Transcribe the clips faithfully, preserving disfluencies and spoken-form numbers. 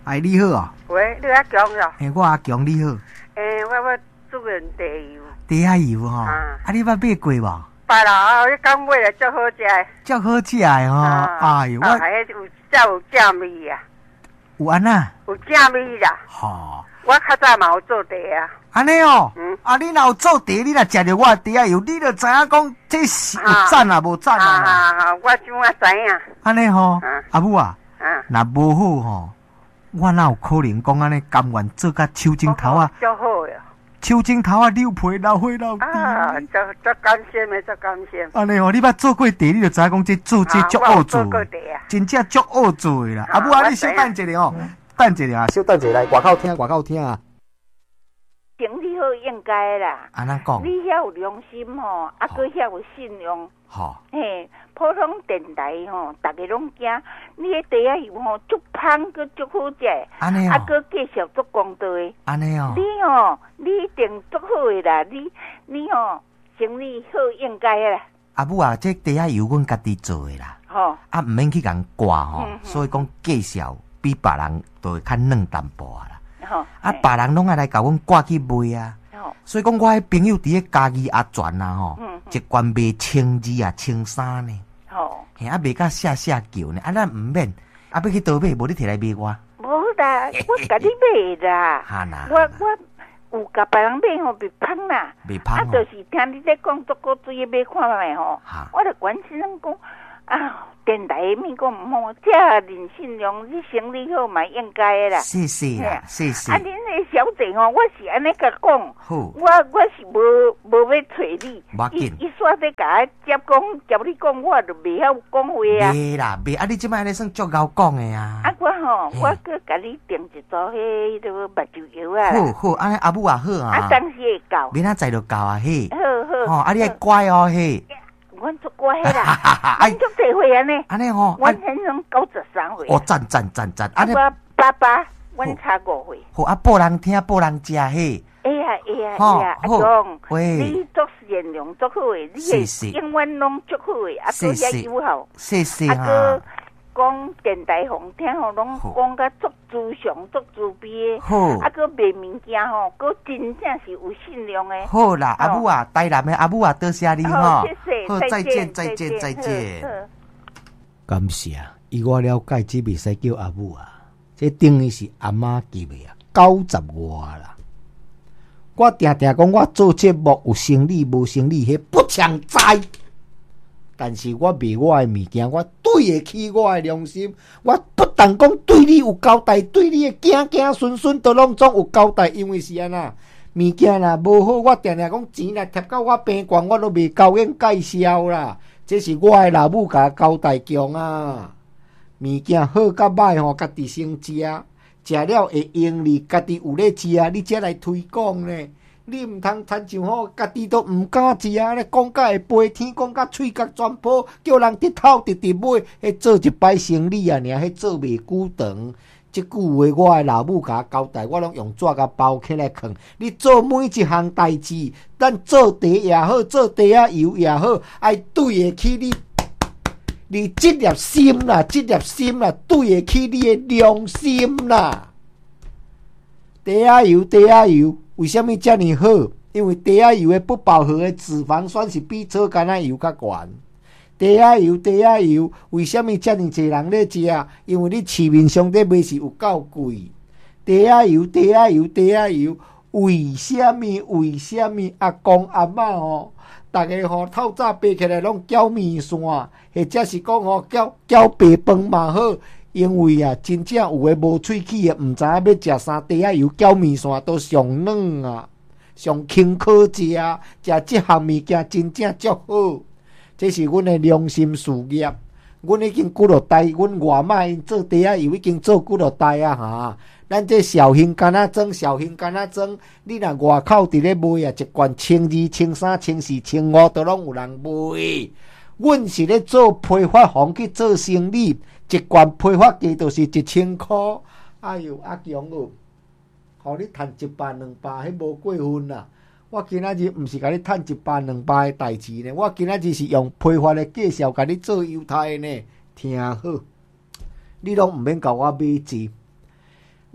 哎，你好啊！ 喂，你阿强哟？ 嘿，我阿强你好。 诶，我我做人地油。 地下油吼，啊，啊你捌买过无？ 捌啦，你讲买了足好食的。 足好食的吼，哎呦，我还有才有正味啊。 有安那？ 有正味啦。 吼， 我较早嘛有做茶啊。 安尼哦，嗯，啊，你若有做茶，你若食着我地下油，你就知影讲这是有赞啊，无赞啊。 啊啊，我怎啊知影？ 安尼吼，阿母啊， 啊， 若无好吼，我哪有可能讲安尼甘愿做甲手指头啊？ 足好哟。 手指头啊，溜皮流血流滴。 啊，足足甘心的，足甘心。 安尼吼，你捌做过茶，你就知影讲这做这足好做，真正足好做的啦。阿母啊，你小等一下哦，等一下啊，小等一下来，外口听，外口听啊。 整理好应该啦。 安怎讲？ 你遐有良心吼，啊，搁遐有信用。 吼。 嘿，普通电台吼，逐个拢惊。你迄茶仔油吼，足香搁足好食。 安尼哦。 啊，搁介绍足公道的。 安尼哦。 你吼，你一定足好的啦。你你吼，整理好应该啦。 阿母啊，这茶仔油阮家己做的啦。吼。啊，毋免去共挂吼，所以讲介绍比别人都会较软淡薄啊啦。啊，别人拢爱来甲阮挂去卖啊，所以讲我迄朋友伫咧嘉义阿全啊吼，一罐卖千二啊千三呢，嘿啊卖甲下下叫呢，啊咱毋免，啊要去倒买，无你摕来卖我。 无啦，我甲你买啦，我我有甲别人买吼，袂芳啦， 袂芳， 啊，就是听你咧讲足够水买看卖吼，我就关心人讲啊。电台咪讲唔好，这人信用，你生理好嘛应该啦。 谢谢啦，谢谢。 啊，恁那小姐吼，我是安尼甲讲， 好， 我我是无无要找你，伊伊煞在甲我接讲，接你讲，我就袂晓讲话啊。 袂啦，袂，啊，你即摆安尼算足够讲的啊。 啊，我吼，我搁甲你订一组迄个目睭油啊。 好好，安尼阿母也好啊。 啊，当时会到。 明仔载就到啊，嘿。 好好。 吼，啊，你爱乖哦，嘿。 阮足乖啦，阮足侪岁安尼， 安尼吼， 阮先生九十三岁。 哦，赞赞赞赞， 安尼。我爸爸，阮差五岁。 好啊，报人听，报人食嘿。 哎呀哎呀哎呀，阿公， 喂， 你足善良足好诶，你诶永远拢足好诶，啊个遐友好， 谢谢啊个讲电台红听吼，拢讲甲足慈祥足慈悲诶， 好， 啊个卖物件吼，个真正是有信用诶。 好啦，阿母啊，台南诶阿母啊，多谢你哈， 谢谢， 好，再见再见再见。感谢，以我了解，只袂使叫阿母啊，这等于是阿妈级诶啊，九十外啦。我定定讲我做节目有生理无生理，迄不常知。但是我卖我的物件，我对得起我的良心。我不但讲对你有交代，对你的囝囝孙孙都拢总有交代，因为是安那物件若无好，我定定讲钱若贴到我病馆，我都袂够用介绍啦。这是我的老母甲交代强啊。物件好甲歹吼，家己先食。食了会用你，家己有咧食，你才来推广呢。你毋通参像吼，家己都毋敢食咧，讲甲会飞天，讲甲喙角全破，叫人直头直直买，迄做一摆生理啊，尔迄做袂久长。即句话我的老母甲交代，我拢用纸甲包起来藏。你做每一项代志，咱做茶也好，做茶仔油也好，爱对得起你。你这粒心啦，这粒心啦，对得起你的良心啦。茶仔油，茶仔油，为什么这么好？因为茶仔油的不饱和的脂肪酸是比草橄榄油较悬。茶仔油，茶仔油，为什么这么多人咧食？因为你市面上咧卖是有够贵。茶仔油，茶仔油，茶仔油，为什么？为什么？阿公阿嬷哦。大家吼透早爬起来拢搅面线，或者是讲吼搅搅白饭嘛好，因为啊，真正有诶无喙齿诶，毋知影要食啥，茶仔油搅面线都上软啊，上轻可食，食即项物件真正足好。这是阮诶良心事业，阮已经几落代，阮外卖做茶仔油已经做几落代啊哈。咱这小型干仔装，小型干仔装，你若外口伫咧卖啊，一罐千二、千三、千四、千五，都拢有人卖。阮是咧做批发行去做生意，一罐批发价就是一千箍。哎呦，阿强哦，互你赚一百两百，迄无过分啦。我今仔日毋是甲你赚一百两百诶代志呢，我今仔日是用批发诶介绍甲你做犹太呢，听好，你拢毋免甲我买钱。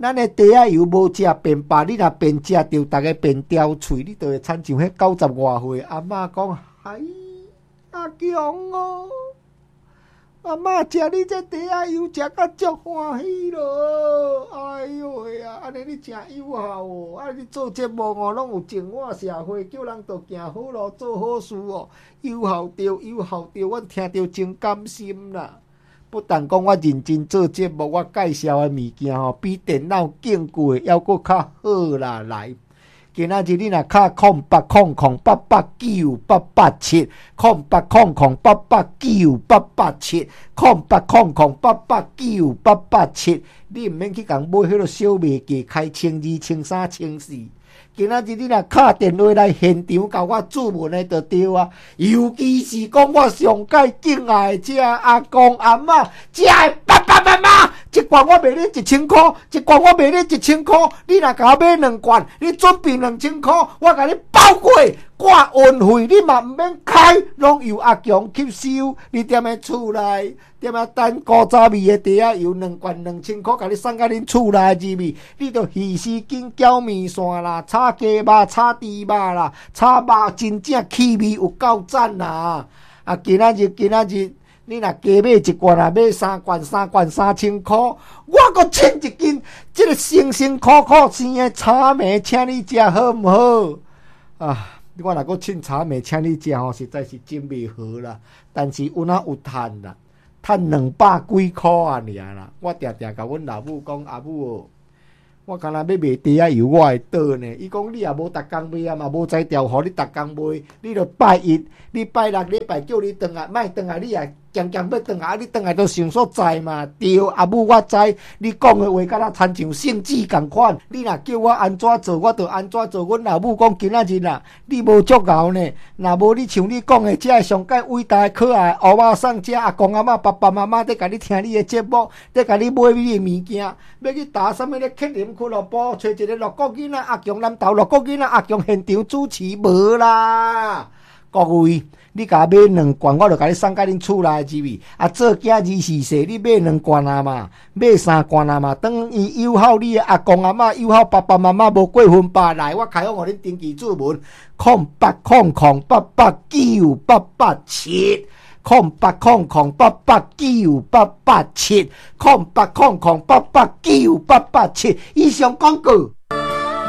咱的茶仔油无食便罢，你若便食着，逐个便刁喙，你就会亲像迄九十外岁阿嬷讲：哎，阿强哦，阿嬷食你这茶仔油食甲足欢喜咯！哎哟喂啊，安尼你真有效哦！啊，你做节目哦，拢有净化社会，叫人着行好路，做好事哦，有效着，有效着，阮听着真甘心啦。不但讲我认真做节目，我介绍的物件吼，比电脑更贵，还佫较好啦。来，今仔日你若敲空八空空八八九八八七，空八空空八八九八八七，空八空空八八九八八七，你毋免去共买迄个小卖价，开千二、千三、千四。今仔日你若敲电话来现场甲我注文的就对啊，尤其是讲我上界敬爱的这阿公阿嬷，这爸爸妈妈，一罐我卖你一千块，一罐我卖你一千块，你若甲我买两罐，你准备两千块，我甲你包过，挂运费你嘛毋免开，拢由阿强吸收。你踮咧厝内，踮咧等古早味的茶仔油两罐两千块，甲你送到恁厝内入味，你着鱼丝筋搅面线啦，炒鸡肉、炒猪肉啦，炒肉真正气味有够赞啦！啊，今仔日今仔日。你若加买一罐，啊买三罐，三罐三千块，我阁请一斤，这个辛辛苦苦生的茶糜，请你食好毋好？啊，我若阁请茶糜，请你食吼，实在是真袂好啦。但是有哪有趁啦？趁两百几块啊尔啦。我常常甲阮老母讲，阿母哦，我敢若要卖茶仔油，我会倒呢。伊讲你也无逐工卖啊，嘛无才调，互你逐工卖，你着拜一、你拜六礼拜叫你转来，莫转来，你也。强强要转来，你转来都想所在嘛？对，阿母我知，你讲的话，敢若亲像圣旨共款。你若叫我安怎做，我就安怎做。阮老母讲今仔日啦，你无足敖呢。若无你像你讲的，这个上界伟大可爱欧巴桑，这阿公阿嬷、爸爸妈妈在甲你听你的节目，在甲你买你的物件，要去打什么咧？克林俱乐部找一个乐国囡仔阿强南投乐国囡仔阿强现场主持无啦。各位，你甲买两罐，我就甲你送到恁厝内入味。啊，做囝儿是说，你买两罐啊嘛，买三罐啊嘛，等伊友好你的阿公阿嬷、友好爸爸妈妈无过分吧？来，我开放互恁登记注文，空八空空八八九八八七，空八空空八八九八八七，空八空空八八九八八七，以上广告。